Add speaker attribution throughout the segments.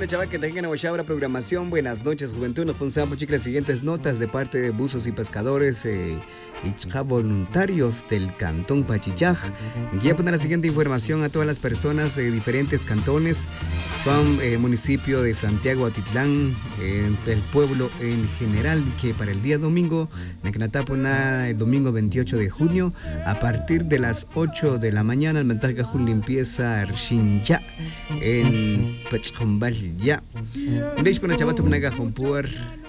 Speaker 1: una chava que tengan a programación. Buenas noches, juventud. Nos ponemos las siguientes notas de parte de buzos y pescadores y voluntarios del cantón Pachichaj. Quiero poner la siguiente información a todas las personas de diferentes cantones, son municipio de Santiago Atitlán, el pueblo en general, que para el día domingo, el domingo 28 de junio, a partir de las 8 de la mañana, el mensaje limpieza Arshinja en Pachambal ya. Deis con la chavata una gajompuer.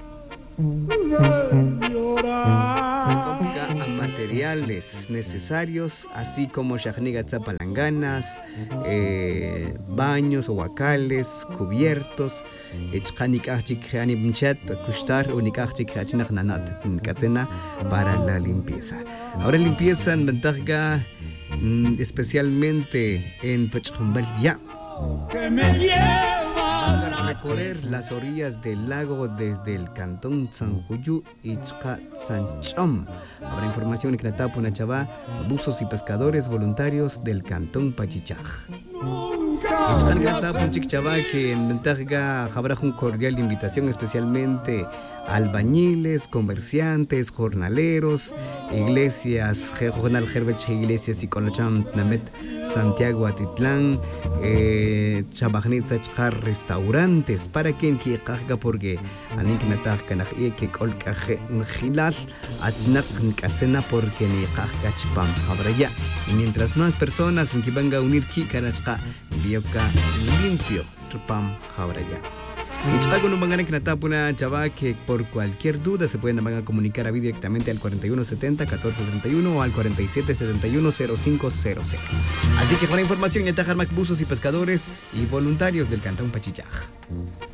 Speaker 1: Compra materiales necesarios, así como shahnigatza palanganas, baños o huacales, cubiertos, para la limpieza. Ahora limpieza en ventaja especialmente en Pachambal ya. Que me lleva a recorrer las orillas del lago desde el cantón Sanjuyú y Sanchom. Habrá información que la una chava, buzos y pescadores voluntarios del cantón Pachichaj. Que en ventaja habrá un cordial invitación especialmente albañiles, comerciantes, jornaleros, iglesias, iglesias y Colacham Namet, Santiago Atitlán, Chabajnitza restaurantes, para quien quiera carga porque anik nataj naje que colcaje ngilal achnak katsena porque ni carga chpam habrá ya. Y mientras más personas en que van a unir ki kanachka bioka limpio chpam habrá ya. Y con un bangana que natapuna chava que por cualquier duda se pueden comunicar a mí directamente al 4170-1431 o al 4771-0500. Así que con la información, Yatajar Macbuzos y pescadores y voluntarios del cantón Pachichaj.